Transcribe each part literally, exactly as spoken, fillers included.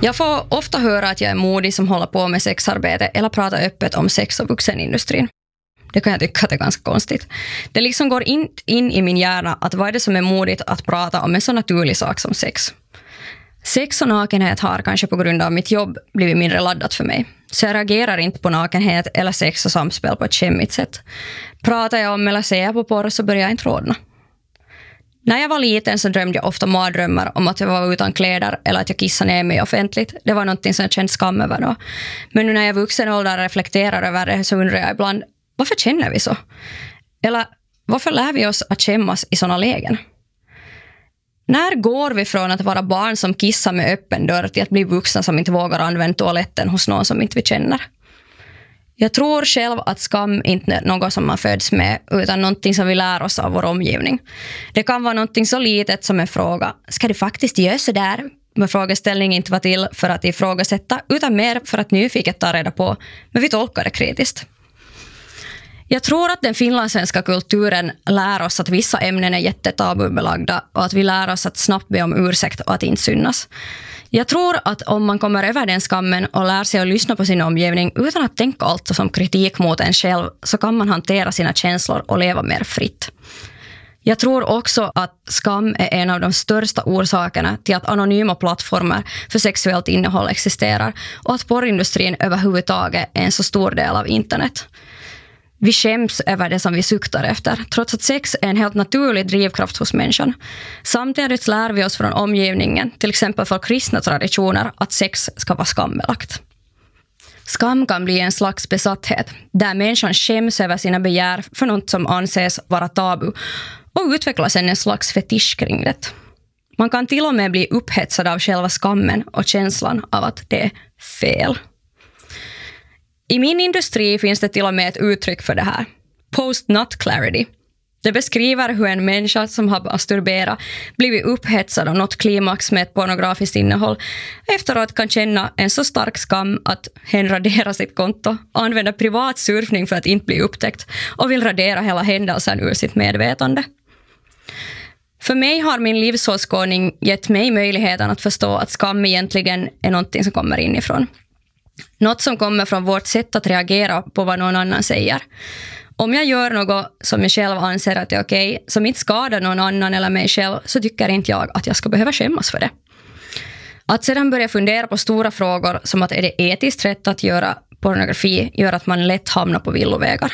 Jag får ofta höra att jag är modig som håller på med sexarbete eller pratar öppet om sex och vuxenindustrin. Det kan jag tycka att är ganska konstigt. Det liksom går in, in i min hjärna att vad är det som är modigt att prata om en så naturlig sak som sex. Sex och nakenhet har kanske på grund av mitt jobb blivit mindre laddat för mig. Så jag reagerar inte på nakenhet eller sex och samspel på ett skämmigt sätt. Pratar jag om eller ser jag på porr så börjar jag inte rodna. När jag var liten så drömde jag ofta mardrömmar om att jag var utan kläder eller att jag kissade ner mig offentligt. Det var någonting som jag kände skam över då. Men nu när jag är vuxen ålder reflekterar över det så undrar jag ibland, varför känner vi så? Eller varför lär vi oss att skämmas i sådana lägen? När går vi från att vara barn som kissar med öppen dörr till att bli vuxna som inte vågar använda toaletten hos någon som inte vi känner? Jag tror själv att skam inte är något som man föds med utan någonting som vi lär oss av vår omgivning. Det kan vara någonting så litet som en fråga. Ska du faktiskt göra så där? Men frågeställningen inte var till för att ifrågasätta utan mer för att nyfiket ta reda på. Men vi tolkar det kritiskt. Jag tror att den finlandssvenska kulturen lär oss att vissa ämnen är jättetabubelagda och att vi lär oss att snabbt be om ursäkt och att inte synas. Jag tror att om man kommer över den skammen och lär sig att lyssna på sin omgivning utan att tänka allt som kritik mot en själv så kan man hantera sina känslor och leva mer fritt. Jag tror också att skam är en av de största orsakerna till att anonyma plattformar för sexuellt innehåll existerar och att porrindustrin överhuvudtaget är en så stor del av internet. Vi skäms över det som vi suktar efter, trots att sex är en helt naturlig drivkraft hos människan. Samtidigt lär vi oss från omgivningen, till exempel för kristna traditioner, att sex ska vara skambelagt. Skam kan bli en slags besatthet, där människan skäms över sina begär för något som anses vara tabu och utvecklas en slags fetisch kring det. Man kan till och med bli upphetsad av själva skammen och känslan av att det är fel. I min industri finns det till och med ett uttryck för det här. Post-nut clarity. Det beskriver hur en människa som har masturberat blivit upphetsad av något klimax med ett pornografiskt innehåll efteråt kan känna en så stark skam att hen raderar sitt konto, använder privat surfning för att inte bli upptäckt och vill radera hela händelsen ur sitt medvetande. För mig har min livsåskådning gett mig möjligheten att förstå att skam egentligen är någonting som kommer inifrån. Något som kommer från vårt sätt att reagera på vad någon annan säger. Om jag gör något som jag själv anser att det är okej, som inte skadar någon annan eller mig själv, så tycker inte jag att jag ska behöva skämmas för det. Att sedan börja fundera på stora frågor som att är det etiskt rätt att göra pornografi gör att man lätt hamnar på villovägar.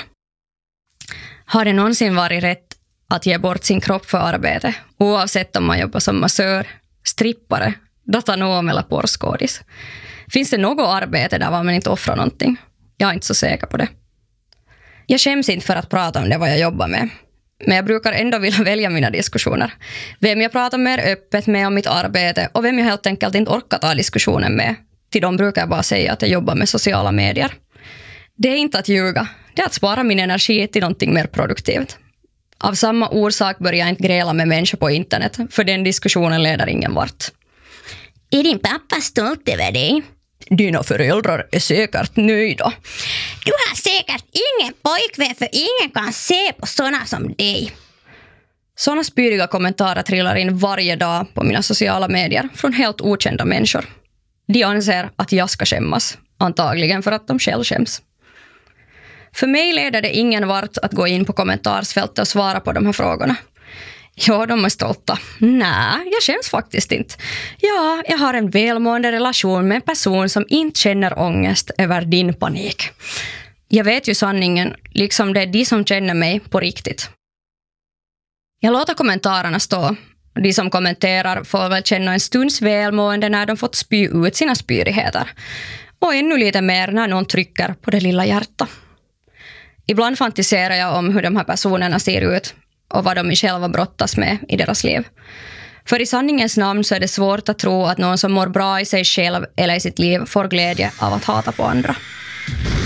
Har det någonsin varit rätt att ge bort sin kropp för arbete, oavsett om man jobbar som massör, strippare, datanom eller porrskådis? Finns det något arbete där man inte offrar någonting? Jag är inte så säker på det. Jag skäms inte för att prata om det vad jag jobbar med. Men jag brukar ändå vilja välja mina diskussioner. Vem jag pratar mer öppet med om mitt arbete och vem jag helt enkelt inte orkar ta diskussionen med. Till dem brukar jag bara säga att jag jobbar med sociala medier. Det är inte att ljuga. Det är att spara min energi till någonting mer produktivt. Av samma orsak börjar jag inte gräla med människor på internet. För den diskussionen leder ingen vart. Är din pappa stolt över dig? Dina föräldrar är säkert nöjda. Du har säkert ingen pojkvän för ingen kan se på såna som dig. Såna spyriga kommentarer trillar in varje dag på mina sociala medier från helt okända människor. De anser att jag ska skämmas, antagligen för att de själv skäms. För mig leder det ingen vart att gå in på kommentarsfältet och svara på de här frågorna. Ja, de är stolta. Nej, jag skäms faktiskt inte. Ja, jag har en välmående relation med en person som inte känner ångest över din panik. Jag vet ju sanningen, liksom det är de som känner mig på riktigt. Jag låter kommentarerna stå. De som kommenterar får väl känna en stunds välmående när de fått spy ut sina spyrigheter. Och ännu lite mer när någon trycker på det lilla hjärtat. Ibland fantiserar jag om hur de här personerna ser ut och vad de själva brottas med i deras liv. För i sanningens namn så är det svårt att tro att någon som mår bra i sig själv eller i sitt liv får glädje av att hata på andra.